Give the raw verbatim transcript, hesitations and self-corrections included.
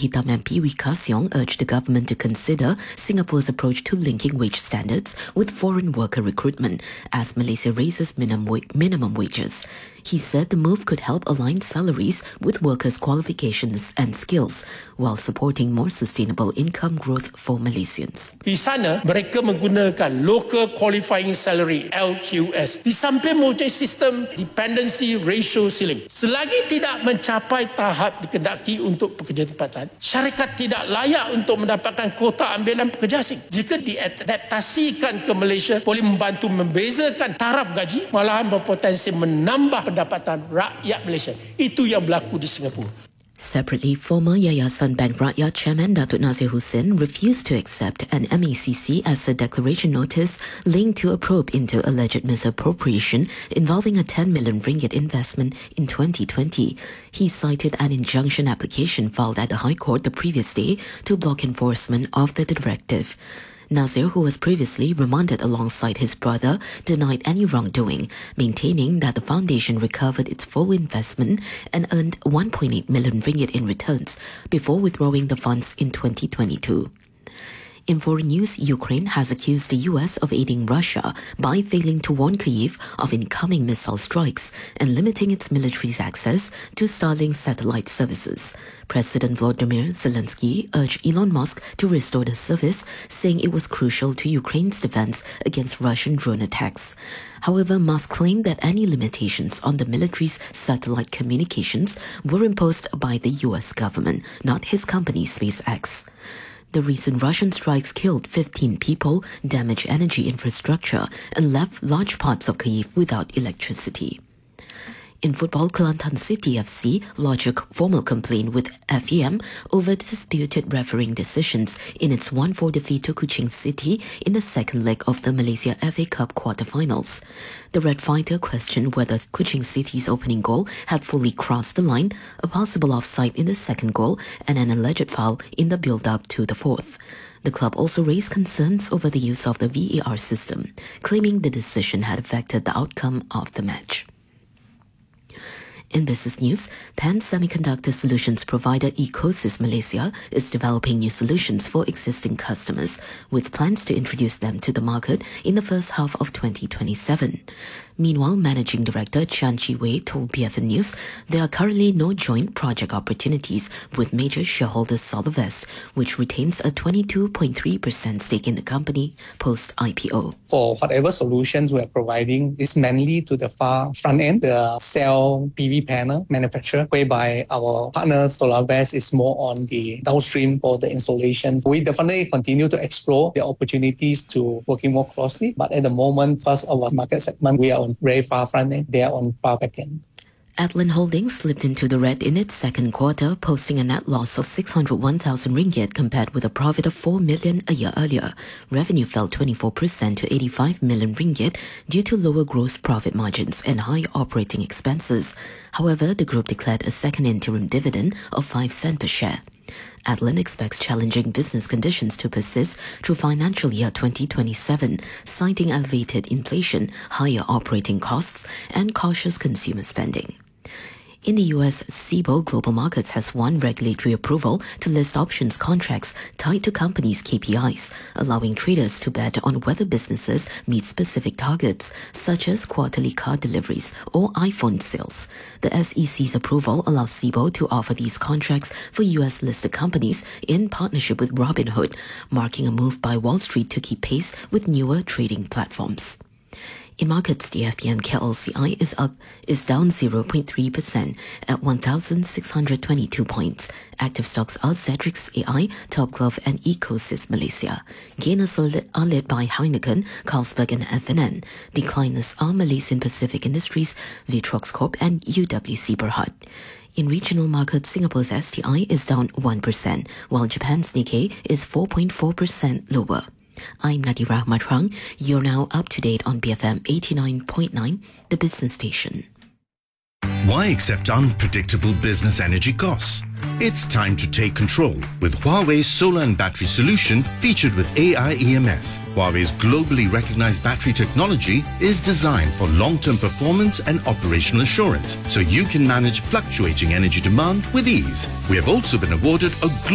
Hitam M P Wee Ka Siong urged the government to consider Singapore's approach to linking wage standards with foreign worker recruitment as Malaysia raises minimum, wa- minimum wages. He said the move could help align salaries with workers' qualifications and skills while supporting more sustainable income growth for Malaysians. Di sana, mereka menggunakan Local Qualifying Salary L Q S. Di samping mempunyai sistem Dependency Ratio Ceiling. Selagi tidak mencapai tahap dikendaki untuk pekerja tempatan, syarikat tidak layak untuk mendapatkan kuota ambilan pekerja asing. Jika diadaptasikan ke Malaysia, boleh membantu membezakan taraf gaji, malahan berpotensi menambah pendapatan rakyat Malaysia. Itu yang berlaku di Singapura. Separately, former Yayasan Bank Rakyat Chairman Datuk Nazir Hussain refused to accept an M A C C as a declaration notice linked to a probe into alleged misappropriation involving a ten million ringgit investment in twenty twenty. He cited an injunction application filed at the High Court the previous day to block enforcement of the directive. Nazir, who was previously remanded alongside his brother, denied any wrongdoing, maintaining that the foundation recovered its full investment and earned one point eight million ringgit in returns before withdrawing the funds in twenty twenty-two. In foreign news, Ukraine has accused the U S of aiding Russia by failing to warn Kyiv of incoming missile strikes and limiting its military's access to Starlink satellite services. President Volodymyr Zelensky urged Elon Musk to restore the service, saying it was crucial to Ukraine's defense against Russian drone attacks. However, Musk claimed that any limitations on the military's satellite communications were imposed by the U S government, not his company SpaceX. The recent Russian strikes killed fifteen people, damaged energy infrastructure, and left large parts of Kyiv without electricity. In football, Kelantan City F C lodged a formal complaint with F E M over disputed refereeing decisions in its one four defeat to Kuching City in the second leg of the Malaysia F A Cup quarter-finals. The Red Fighter questioned whether Kuching City's opening goal had fully crossed the line, a possible offside in the second goal, and an alleged foul in the build-up to the fourth. The club also raised concerns over the use of the V A R system, claiming the decision had affected the outcome of the match. In business news, Pan Semiconductor Solutions provider Ecosys Malaysia is developing new solutions for existing customers, with plans to introduce them to the market in the first half of twenty twenty-seven. Meanwhile, Managing Director Chan Chi Wei told B F M News there are currently no joint project opportunities with major shareholder Solarvest, which retains a twenty-two point three percent stake in the company post-I P O. For whatever solutions we are providing, is mainly to the far front end, the cell P V panel manufacturer, whereby our partner Solarvest is more on the downstream for the installation. We definitely continue to explore the opportunities to working more closely, but at the moment, first our market segment, we are on very far front end, they are on far back end. Adlin Holdings slipped into the red in its second quarter, posting a net loss of six hundred one thousand ringgit compared with a profit of four million a year earlier. Revenue fell twenty-four percent to eighty-five million ringgit due to lower gross profit margins and high operating expenses. However, the group declared a second interim dividend of five cents per share. Adlin expects challenging business conditions to persist through financial year twenty twenty-seven, citing elevated inflation, higher operating costs, and cautious consumer spending. In the U S, Cboe Global Markets has won regulatory approval to list options contracts tied to companies' K P Is, allowing traders to bet on whether businesses meet specific targets, such as quarterly car deliveries or iPhone sales. The S E C's approval allows Cboe to offer these contracts for U S-listed companies in partnership with Robinhood, marking a move by Wall Street to keep pace with newer trading platforms. In markets, the F B M K L C I is up, is down zero point three percent at one thousand six hundred twenty-two points. Active stocks are Cedrix A I, Topglove and Ecosys Malaysia. Gainers are led, are led by Heineken, Carlsberg and F and N. Decliners are Malaysian Pacific Industries, Vitrox Corp and U W C Berhad. In regional markets, Singapore's S T I is down one percent, while Japan's Nikkei is four point four percent lower. I'm Nadira Matrang. You're now up to date on B F M eighty-nine point nine, the business station. Why accept unpredictable business energy costs? It's time to take control with Huawei's solar and battery solution featured with A I E M S. Huawei's globally recognized battery technology is designed for long-term performance and operational assurance, so you can manage fluctuating energy demand with ease. We have also been awarded a